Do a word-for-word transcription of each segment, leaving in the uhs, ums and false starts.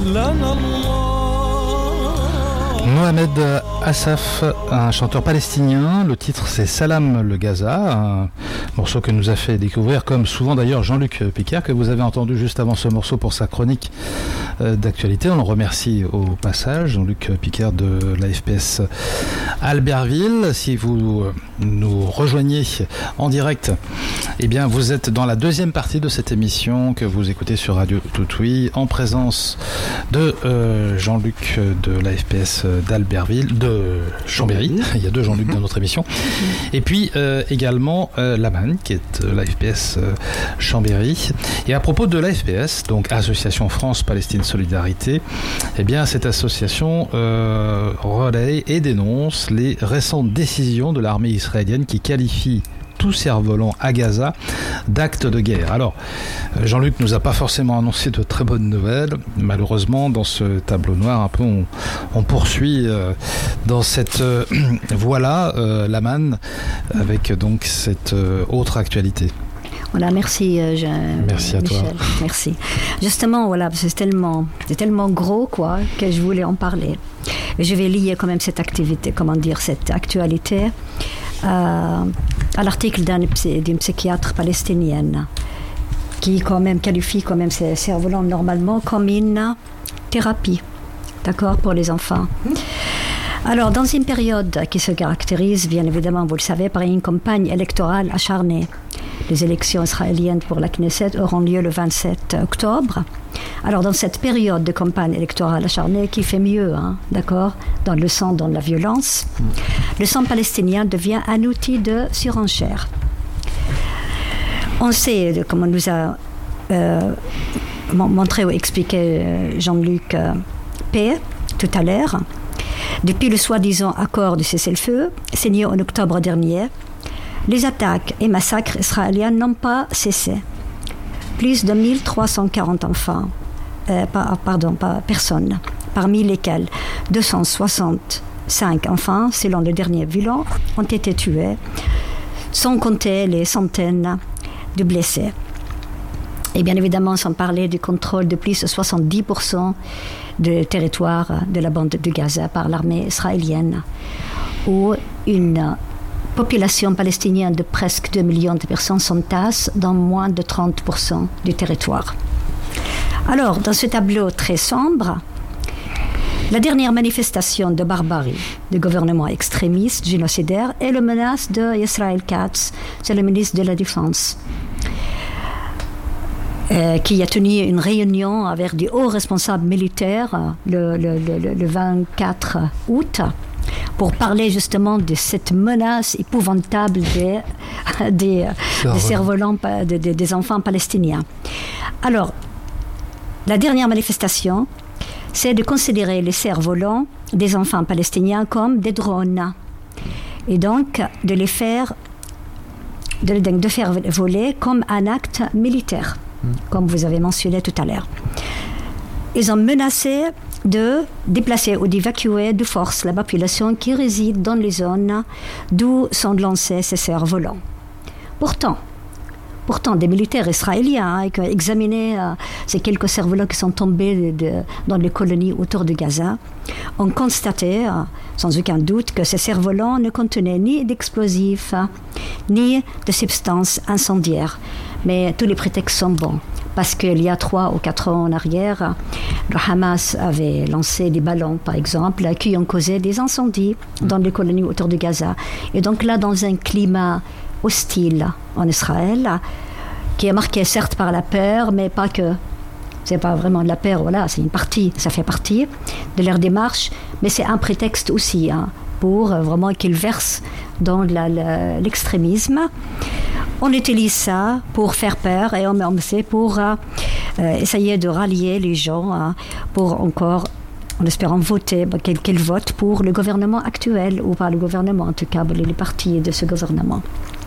Mohamed Assaf, un chanteur palestinien. Le titre c'est Salam le Gaza, un morceau que nous a fait découvrir, comme souvent d'ailleurs, Jean-Luc Picard, que vous avez entendu juste avant ce morceau pour sa chronique d'actualité. On le remercie au passage, Jean-Luc Picard de l'A F P S Albertville. Si vous nous rejoignez en direct, eh bien vous êtes dans la deuxième partie de cette émission que vous écoutez sur Radio Toutoui, en présence de euh, Jean-Luc de l'A F P S d'Albertville, de Chambéry. Il y a deux Jean-Luc dans notre émission. Et puis euh, également euh, Laman, qui est de l'A F P S euh, Chambéry. Et à propos de l'A F P S, donc Association France-Palestine Solidarité, eh bien cette association euh, relaie et dénonce les récentes décisions de l'armée israélienne qui qualifie tout cerf-volant à Gaza d'actes de guerre. Alors, Jean-Luc nous a pas forcément annoncé de très bonnes nouvelles. Malheureusement, dans ce tableau noir, un peu, on, on poursuit euh, dans cette euh, voie-là, euh, Laman, avec donc cette euh, autre actualité. Voilà, merci. Euh, je, merci à Michel, toi. Merci. Justement, voilà, c'est tellement, c'est tellement gros, quoi, que je voulais en parler. Et je vais lier quand même cette activité, comment dire, cette actualité euh, à l'article d'un, d'une psychiatre palestinienne qui quand même qualifie quand même ces cerfs-volants normalement comme une thérapie, d'accord, pour les enfants. Alors, dans une période qui se caractérise, bien évidemment, vous le savez, par une campagne électorale acharnée, les élections israéliennes pour la Knesset auront lieu le vingt-sept octobre. Alors, dans cette période de campagne électorale acharnée, qui fait mieux, hein, d'accord, dans le sang, dans la violence, le sang palestinien devient un outil de surenchère. On sait, comme on nous a euh, montré ou expliqué Jean-Luc euh, P. tout à l'heure, depuis le soi-disant accord de cessez-le-feu, signé en octobre dernier, les attaques et massacres israéliens n'ont pas cessé. Plus de mille trois cent quarante enfants, euh, pas, pardon, pas personnes, parmi lesquels deux cent soixante-cinq enfants, selon le dernier bilan, ont été tués, sans compter les centaines de blessés. Et bien évidemment, sans parler du contrôle de plus de soixante-dix pour cent du territoire de la bande de Gaza par l'armée israélienne, où une population palestinienne de presque deux millions de personnes s'entasse dans moins de trente pour cent du territoire. Alors, dans ce tableau très sombre, la dernière manifestation de barbarie du gouvernement extrémiste, génocidaire, est la menace de Israël Katz, c'est le ministre de la Défense, euh, qui a tenu une réunion avec des hauts responsables militaires le, le, le, le vingt-quatre août, pour parler justement de cette menace épouvantable des, des, des cerfs-volants des, des, des enfants palestiniens. Alors, la dernière manifestation, c'est de considérer les cerfs-volants des enfants palestiniens comme des drones. Et donc, de les faire, de, de faire voler comme un acte militaire, mmh. comme vous avez mentionné tout à l'heure. Ils ont menacé de déplacer ou d'évacuer de force la population qui réside dans les zones d'où sont lancés ces cerfs-volants. Pourtant, pourtant, des militaires israéliens hein, qui ont examiné euh, ces quelques cerfs-volants qui sont tombés de, de, dans les colonies autour de Gaza, ont constaté, euh, sans aucun doute, que ces cerfs-volants ne contenaient ni d'explosifs, hein, ni de substances incendiaires. Mais tous les prétextes sont bons. Parce qu'il y a trois ou quatre ans en arrière, le Hamas avait lancé des ballons, par exemple, qui ont causé des incendies dans les colonies autour de Gaza. Et donc là, dans un climat hostile en Israël, qui est marqué certes par la peur, mais pas que. C'est pas vraiment de la peur, voilà, c'est une partie, ça fait partie de leur démarche, mais c'est un prétexte aussi hein, pour vraiment qu'ils versent dans la, la, l'extrémisme. On utilise ça pour faire peur et on, on sait pour euh, essayer de rallier les gens hein, pour encore, en espérant voter, qu'ils, qu'ils votent pour le gouvernement actuel ou pas le gouvernement, en tout cas les partis de ce gouvernement.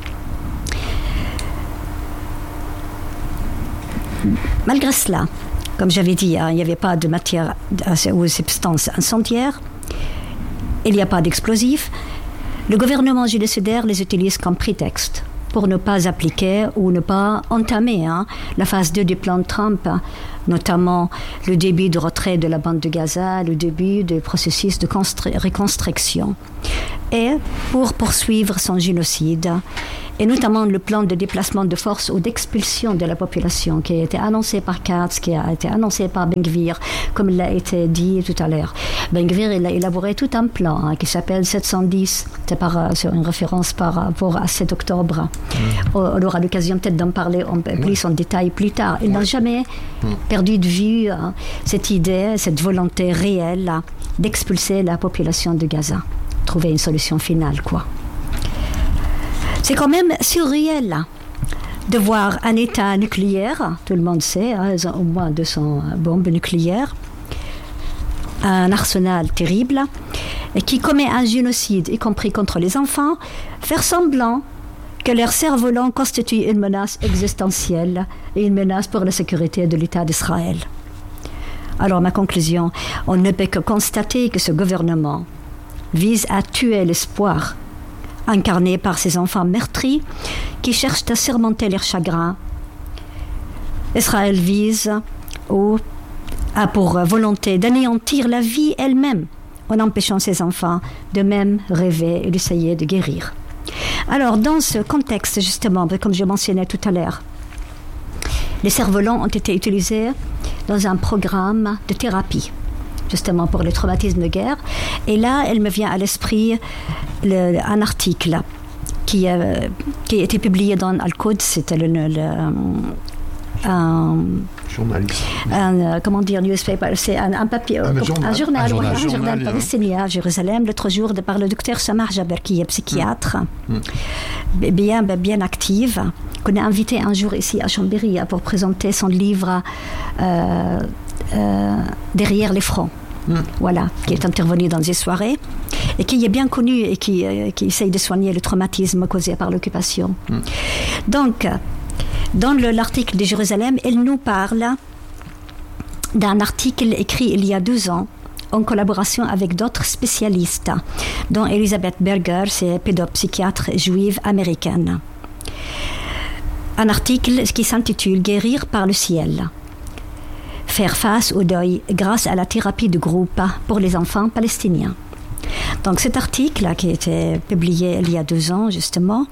Malgré cela, comme j'avais dit, hein, il n'y avait pas de matière ou de substances incendiaires, il n'y a pas d'explosifs. Le gouvernement génocidaire les utilise comme prétexte pour ne pas appliquer ou ne pas entamer hein, la phase deux du plan de Trump notamment le début de retrait de la bande de Gaza, le début du processus de constru- reconstruction, et pour poursuivre son génocide, et notamment le plan de déplacement de force ou d'expulsion de la population qui a été annoncé par Katz, qui a été annoncé par Ben Gvir, comme il a été dit tout à l'heure. Ben Gvir, il a élaboré tout un plan hein, qui s'appelle sept cent dix, c'est par, sur une référence par rapport à sept octobre. Mmh. On aura l'occasion peut-être d'en parler en, plus en détail plus tard. Il mmh. n'a jamais mmh. perdu de vue hein, cette idée, cette volonté réelle hein, d'expulser la population de Gaza. Trouver une solution finale, quoi. C'est quand même surréel de voir un État nucléaire, tout le monde sait, hein, ils ont au moins deux cents bombes nucléaires, un arsenal terrible, et qui commet un génocide, y compris contre les enfants, faire semblant que leur cerf-volant constitue une menace existentielle et une menace pour la sécurité de l'État d'Israël. Alors ma conclusion, on ne peut que constater que ce gouvernement vise à tuer l'espoir incarné par ces enfants meurtris qui cherchent à surmonter leurs chagrins. Israël vise ou a pour volonté d'anéantir la vie elle-même en empêchant ses enfants de même rêver et d'essayer de guérir. Alors, dans ce contexte, justement, comme je mentionnais tout à l'heure, les cerfs-volants ont été utilisés dans un programme de thérapie, justement pour les traumatismes de guerre. Et là, il me vient à l'esprit le, un article qui, euh, qui a été publié dans Al-Quds, c'était le, le, le un journaliste. Un, euh, comment dire, newspaper, c'est un, un papier, un, un, journal, un journal, un journal, voilà, un un journal, journal palestinien à Jérusalem, l'autre jour, de par le docteur Samar Jaber, qui est psychiatre, mm. bien, bien active, qu'on a invité un jour ici à Chambéry pour présenter son livre euh, euh, Derrière les fronts. Mm. Voilà, qui est intervenu dans des soirées et qui est bien connu et qui, euh, qui essaye de soigner le traumatisme causé par l'occupation. Mm. Donc, dans le, l'article de Jérusalem, elle nous parle d'un article écrit il y a deux ans en collaboration avec d'autres spécialistes, dont Elisabeth Berger, c'est pédopsychiatre juive américaine. Un article qui s'intitule « Guérir par le ciel ». Faire face au deuil grâce à la thérapie de groupe pour les enfants palestiniens. Donc cet article qui a été publié il y a deux ans justement,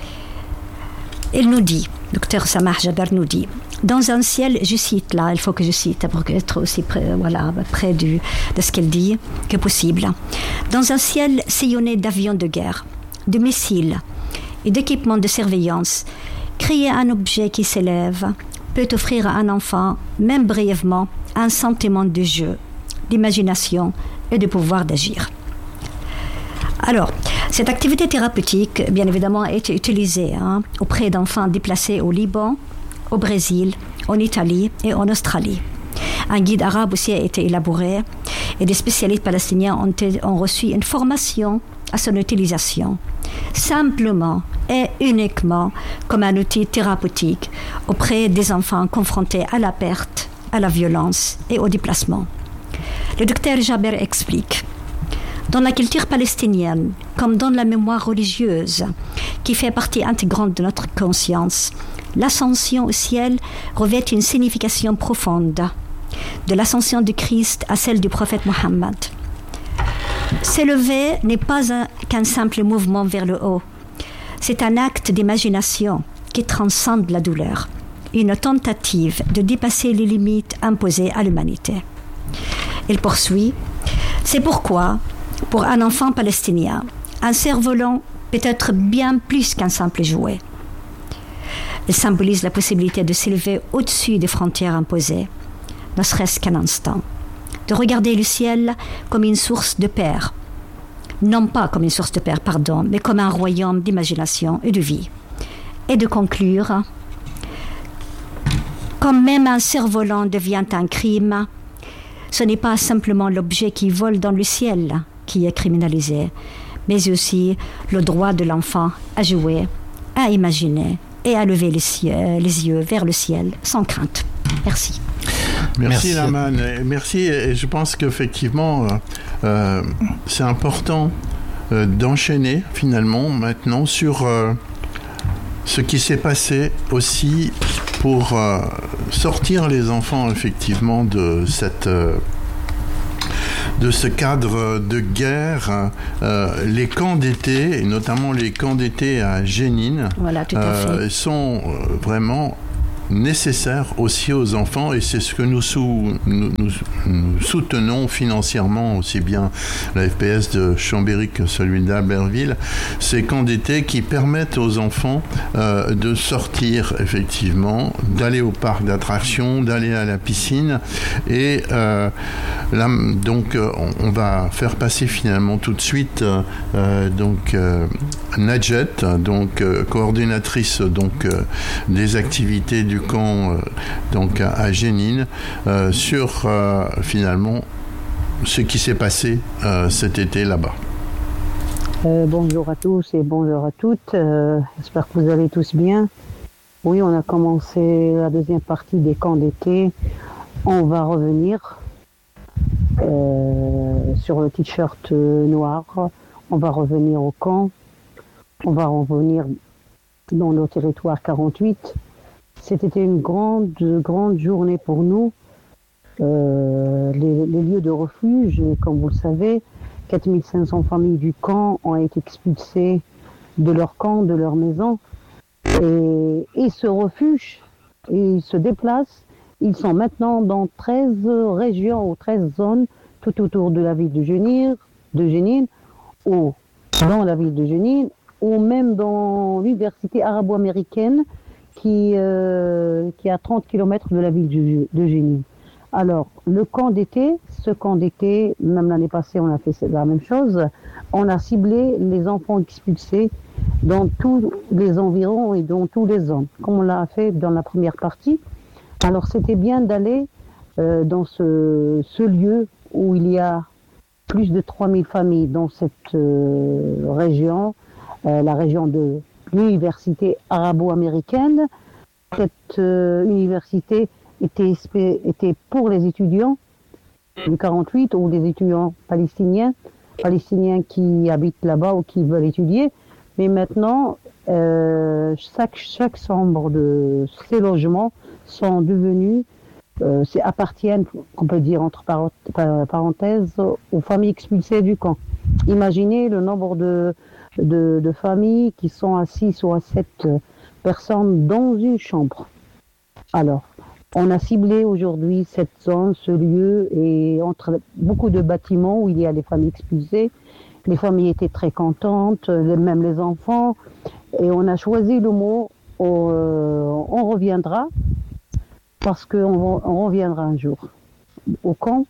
il nous dit, docteur Samar Jaber nous dit, dans un ciel, je cite là, il faut que je cite pour être aussi près, voilà, près du, de ce qu'elle dit que possible, dans un ciel sillonné d'avions de guerre, de missiles et d'équipements de surveillance, créer un objet qui s'élève peut offrir à un enfant, même brièvement, un sentiment de jeu, d'imagination et de pouvoir d'agir. Alors, cette activité thérapeutique, bien évidemment, a été utilisée hein, auprès d'enfants déplacés au Liban, au Brésil, en Italie et en Australie. Un guide arabe aussi a été élaboré et des spécialistes palestiniens ont, été, ont reçu une formation à son utilisation, simplement et uniquement comme un outil thérapeutique auprès des enfants confrontés à la perte, à la violence et au déplacement. Le docteur Jaber explique: dans la culture palestinienne, comme dans la mémoire religieuse, qui fait partie intégrante de notre conscience, l'ascension au ciel revêt une signification profonde, de l'ascension du Christ à celle du prophète Mohammed. S'élever n'est pas un, qu'un simple mouvement vers le haut. C'est un acte d'imagination qui transcende la douleur, une tentative de dépasser les limites imposées à l'humanité. Il poursuit: c'est pourquoi, pour un enfant palestinien, un cerf-volant peut être bien plus qu'un simple jouet. Il symbolise la possibilité de s'élever au-dessus des frontières imposées, ne serait-ce qu'un instant, de regarder le ciel comme une source de paix, non pas comme une source de paix, pardon, mais comme un royaume d'imagination et de vie, et de conclure: quand même un cerf-volant devient un crime, ce n'est pas simplement l'objet qui vole dans le ciel qui est criminalisé, mais aussi le droit de l'enfant à jouer, à imaginer et à lever les, cieux, les yeux vers le ciel sans crainte. Merci. Merci, Laman. Merci. Et je pense qu'effectivement, euh, c'est important euh, d'enchaîner finalement maintenant sur euh, ce qui s'est passé aussi pour euh, sortir les enfants effectivement de cette euh, de ce cadre de guerre, euh, les camps d'été, et notamment les camps d'été à Jenin, voilà, tout à euh, fait. sont vraiment nécessaire aussi aux enfants, et c'est ce que nous, sous, nous, nous, nous soutenons financièrement, aussi bien la F P S de Chambéry que celui d'Albertville, ces camps d'été qui permettent aux enfants euh, de sortir effectivement, d'aller au parc d'attractions, d'aller à la piscine, et euh, là, donc on, on va faire passer finalement tout de suite euh, donc euh, Nadjet, donc euh, coordinatrice donc euh, des activités du camp euh, donc à, à Jenin, euh, sur euh, finalement ce qui s'est passé euh, cet été là-bas. Euh, bonjour à tous et bonjour à toutes. Euh, j'espère que vous allez tous bien. Oui, on a commencé la deuxième partie des camps d'été. On va revenir euh, sur le t-shirt noir. On va revenir au camp. On va revenir dans nos territoires quarante-huit. C'était une grande, grande journée pour nous. Euh, les, les lieux de refuge, comme vous le savez, quatre mille cinq cents familles du camp ont été expulsées de leur camp, de leur maison. Et ils se refugent, ils se déplacent. Ils sont maintenant dans treize régions ou treize zones tout autour de la ville de Jenin, de Jenin, ou dans la ville de Jenin, ou même dans l'université arabo-américaine qui, euh, qui est à trente kilomètres de la ville de, de Jenin. Alors, le camp d'été, ce camp d'été, même l'année passée, on a fait la même chose. On a ciblé les enfants expulsés dans tous les environs et dans tous les zones, comme on l'a fait dans la première partie. Alors, c'était bien d'aller euh, dans ce, ce lieu où il y a plus de trois mille familles dans cette euh, région, euh, la région de l'université arabo-américaine. Cette euh, université était, était pour les étudiants du quarante-huit ou les étudiants palestiniens, palestiniens qui habitent là-bas ou qui veulent étudier. Mais maintenant, euh, chaque, chaque chambre de ces logements sont devenus, euh, appartiennent, on peut dire entre parenthèses, aux familles expulsées du camp. Imaginez le nombre de, de, de familles qui sont à six ou à sept personnes dans une chambre. Alors, on a ciblé aujourd'hui cette zone, ce lieu, et entre beaucoup de bâtiments où il y a des familles expulsées. Les familles étaient très contentes, même les enfants. Et on a choisi le mot euh, « on reviendra » parce qu'on on reviendra un jour au camp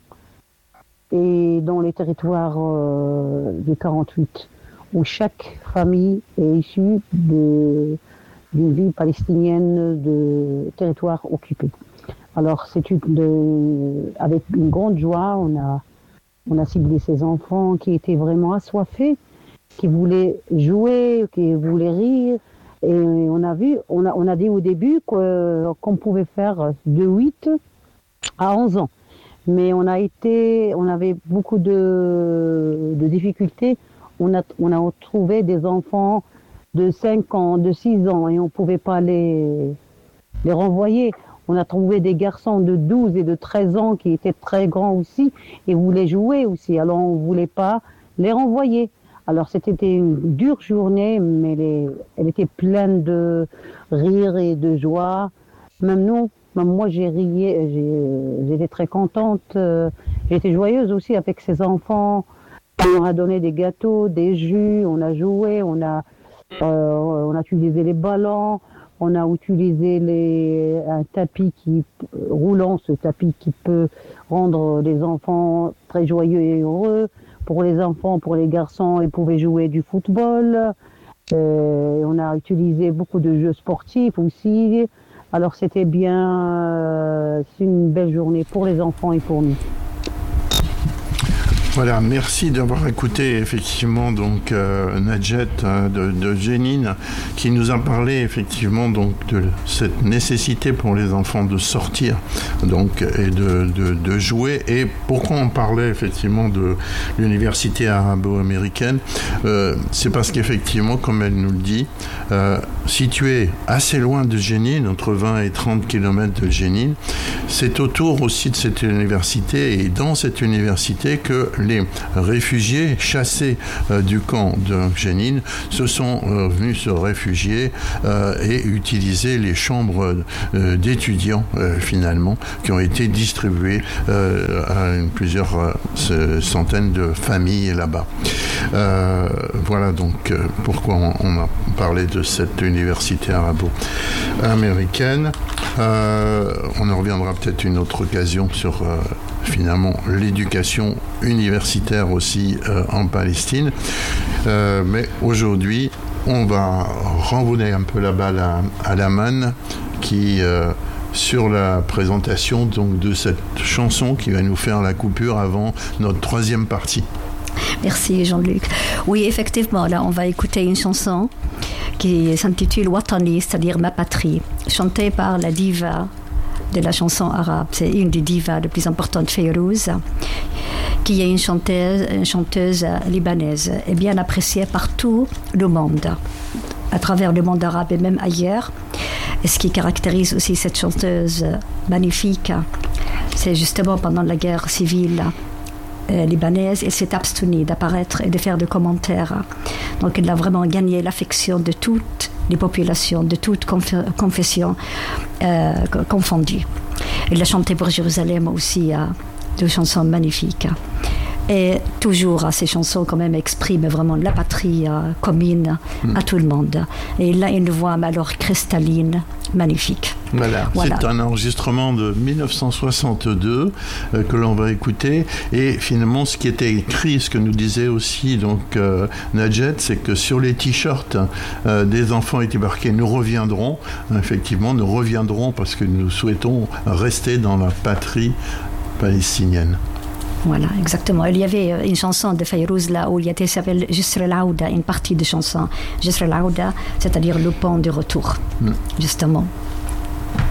et dans les territoires euh, du quarante-huit, où chaque famille est issue de, d'une ville palestinienne de territoire occupé. Alors, c'est une, de, avec une grande joie, on a, on a ciblé ces enfants qui étaient vraiment assoiffés, qui voulaient jouer, qui voulaient rire. Et on a vu, on a, on a dit au début qu'on pouvait faire de huit à onze ans. Mais on a été, on avait beaucoup de, de difficultés. On a, on a trouvé des enfants de cinq ans, de six ans, et on ne pouvait pas les, les renvoyer. On a trouvé des garçons de douze et de treize ans qui étaient très grands aussi et voulaient jouer aussi. Alors on ne voulait pas les renvoyer. Alors c'était une dure journée, mais les, elle était pleine de rire et de joie. Même nous, même moi j'ai rié, j'ai, j'étais très contente. Euh, j'étais joyeuse aussi avec ces enfants. On leur a donné des gâteaux, des jus, on a joué, on a, euh, on a utilisé les ballons. On a utilisé les, un tapis qui, roulant, ce tapis qui peut rendre les enfants très joyeux et heureux. Pour les enfants, pour les garçons, ils pouvaient jouer du football. Euh, on a utilisé beaucoup de jeux sportifs aussi. Alors c'était bien, euh, c'est une belle journée pour les enfants et pour nous. Voilà, merci d'avoir écouté effectivement donc euh, Nadjet euh, de, de Jenin qui nous a parlé effectivement donc de cette nécessité pour les enfants de sortir donc et de, de, de jouer. Et pourquoi on parlait effectivement de l'université arabo-américaine, euh, c'est parce qu'effectivement, comme elle nous le dit, euh, située assez loin de Jenin, entre vingt et trente kilomètres de Jenin, c'est autour aussi de cette université et dans cette université que les réfugiés chassés euh, du camp de Jenin se sont euh, venus se réfugier euh, et utiliser les chambres euh, d'étudiants euh, finalement qui ont été distribuées euh, à une, plusieurs euh, centaines de familles là-bas. Euh, voilà donc euh, pourquoi on, on a parlé de cette université arabo-américaine. Euh, on en reviendra peut-être une autre occasion sur euh, finalement l'éducation universitaire aussi euh, en Palestine. Euh, mais aujourd'hui, on va renvoyer un peu la balle à, à Laman qui, euh, sur la présentation donc, de cette chanson qui va nous faire la coupure avant notre troisième partie. Merci Jean-Luc. Oui, effectivement, là, on va écouter une chanson qui s'intitule Watani, c'est-à-dire Ma patrie, chantée par la diva de la chanson arabe. C'est une des divas les plus importantes, Fayrouz, qui est une chanteuse, une chanteuse libanaise et bien appréciée par tout le monde, à travers le monde arabe et même ailleurs. Et ce qui caractérise aussi cette chanteuse magnifique, c'est justement pendant la guerre civile euh, libanaise, elle s'est abstenue d'apparaître et de faire de commentaires. Donc elle a vraiment gagné l'affection de toutes les populations, de toutes conf- confessions euh, confondues. Elle a chanté pour Jérusalem aussi euh, deux chansons magnifiques. Et toujours, ces chansons quand même expriment vraiment la patrie euh, commune mmh. à tout le monde. Et là, une voix alors cristalline, magnifique. Voilà, voilà. C'est un enregistrement de dix-neuf cent soixante-deux euh, que l'on va écouter. Et finalement, ce qui était écrit, ce que nous disait aussi donc euh, Nadjet, c'est que sur les t-shirts euh, des enfants étaient marqués « Nous reviendrons ». Effectivement, nous reviendrons parce que nous souhaitons rester dans la patrie palestinienne. Voilà, exactement. Il y avait une chanson de Fayrouz là où il y était, s'appelle Jisr al-Aouda, une partie de chanson. Jisr al-Aouda, c'est-à-dire le pont du retour, mm. justement.